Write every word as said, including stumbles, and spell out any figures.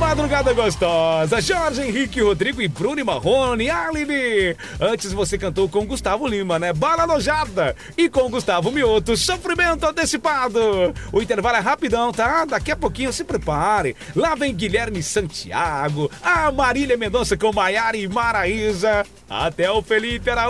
madrugada gostosa. Jorge Henrique, Rodrigo e Bruno e Marrone. Aline. Antes você cantou com Gustavo Lima, né? Bala Alojada. E com Gustavo Mioto, Sofrimento Antecipado. O intervalo é rapidão, tá? Daqui a pouquinho se prepare. Lá vem Guilherme Santiago. A Marília Mendonça com Maiara e Maraísa. Até o Felipe Araújo.